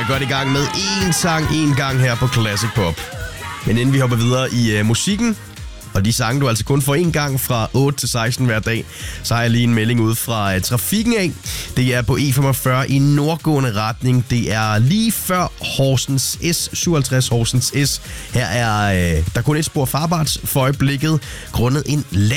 godt i gang med én sang, én gang her på Classic Pop. Men inden vi hopper videre i musikken, og de sange, du altså kun får én gang fra 8 til 16 hver dag, så har jeg lige en melding ud fra trafikken af. Det er på E45 i nordgående retning. Det er lige før Horsens S, 57 Horsens S. Her er der kun et spor farbart for øjeblikket, grundet en